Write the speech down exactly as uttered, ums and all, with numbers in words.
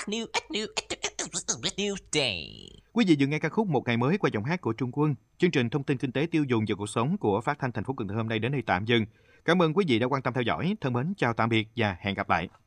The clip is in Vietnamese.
new, new, new day. Quý vị vừa nghe ca khúc Một Ngày Mới qua giọng hát của Trung Quân. Chương trình thông tin kinh tế tiêu dùng và cuộc sống của Phát thanh thành phố Cần Thơ hôm nay đến đây tạm dừng. Cảm ơn quý vị đã quan tâm theo dõi. Thân mến chào tạm biệt và hẹn gặp lại.